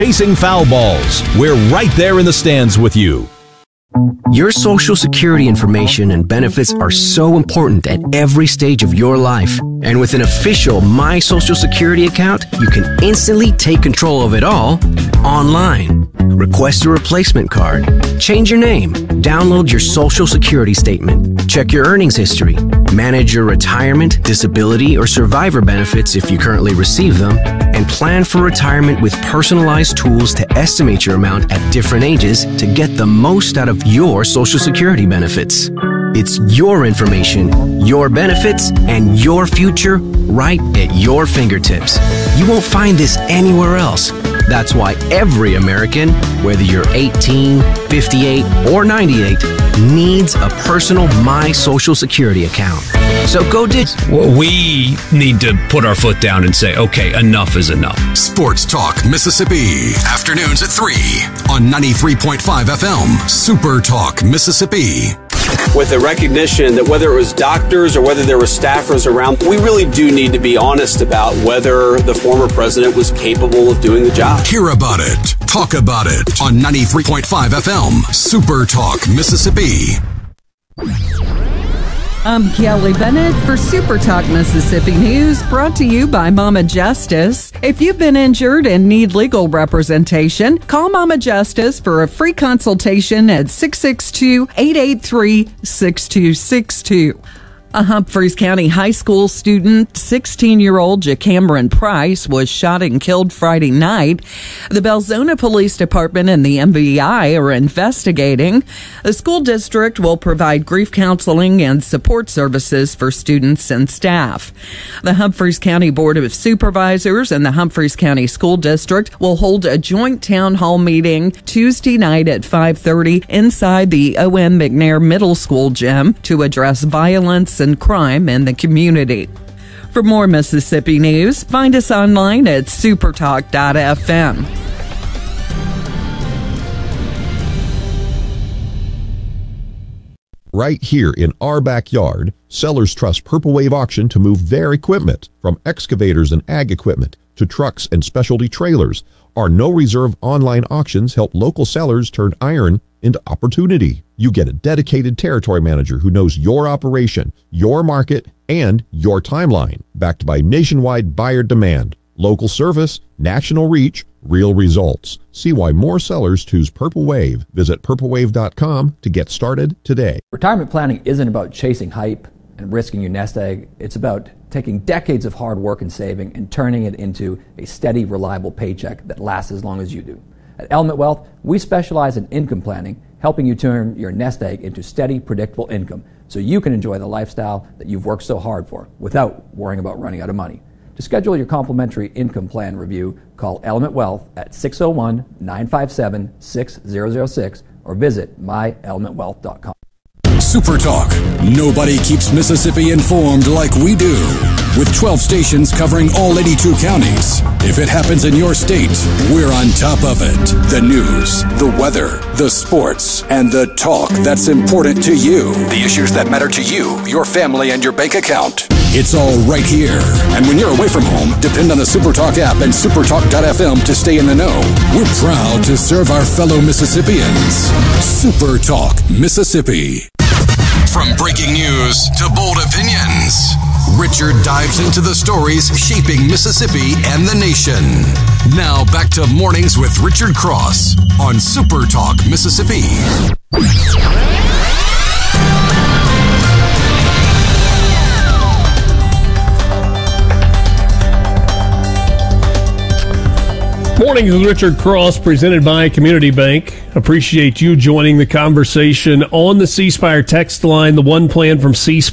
Chasing Foul Balls. We're right there in the stands with you. Your Social Security information and benefits are so important at every stage of your life. And with an official My Social Security account, you can instantly take control of it all online. Request a replacement card, change your name, download your Social Security statement, check your earnings history, manage your retirement, disability, or survivor benefits if you currently receive them, and plan for retirement with personalized tools to estimate your amount at different ages to get the most out of your Social Security benefits. It's your information, your benefits, and your future right at your fingertips. You won't find this anywhere else. That's why every American, whether you're 18, 58, or 98, needs a personal My Social Security account. So go Well, we need to put our foot down and say, okay, enough is enough. Sports Talk Mississippi. Afternoons at 3 on 93.5 FM. Super Talk Mississippi. With the recognition that whether it was doctors or whether there were staffers around, we really do need to be honest about whether the former president was capable of doing the job. Hear about it. Talk about it on 93.5 FM. Super Talk Mississippi. I'm Kelly Bennett for Super Talk Mississippi News, brought to you by Mama Justice. If you've been injured and need legal representation, call Mama Justice for a free consultation at 662-883-6262. A Humphreys County High School student, 16-year-old JaCameron Price, was shot and killed Friday night. The Belzona Police Department and the MVI are investigating. The school district will provide grief counseling and support services for students and staff. The Humphreys County Board of Supervisors and the Humphreys County School District will hold a joint town hall meeting Tuesday night at 5:30 inside the O.M. McNair Middle School gym to address violence and crime in the community. For more Mississippi news, find us online at supertalk.fm. Right here in our backyard, sellers trust Purple Wave Auction to move their equipment, from excavators and ag equipment to trucks and specialty trailers. Our no-reserve online auctions help local sellers turn iron into opportunity. You get a dedicated territory manager who knows your operation, your market, and your timeline, backed by nationwide buyer demand, local service, national reach, real results. See why more sellers choose Purple Wave. Visit purplewave.com to get started today. Retirement planning isn't about chasing hype and risking your nest egg. It's about taking decades of hard work and saving and turning it into a steady, reliable paycheck that lasts as long as you do. At Element Wealth, we specialize in income planning, helping you turn your nest egg into steady, predictable income so you can enjoy the lifestyle that you've worked so hard for without worrying about running out of money. To schedule your complimentary income plan review, call Element Wealth at 601-957-6006 or visit myelementwealth.com. Super Talk. Nobody keeps Mississippi informed like we do. With 12 stations covering all 82 counties. If it happens in your state, we're on top of it. The news, the weather, the sports, and the talk that's important to you. The issues that matter to you, your family, and your bank account. It's all right here. And when you're away from home, depend on the Super Talk app and supertalk.fm to stay in the know. We're proud to serve our fellow Mississippians. Super Talk Mississippi. From breaking news to bold opinions, Richard dives into the stories shaping Mississippi and the nation. Now back to Mornings with Richard Cross on Super Talk Mississippi. Mornings with Richard Cross, presented by Community Bank. Appreciate you joining the conversation on the C Spire text line, the one plan from C Spire.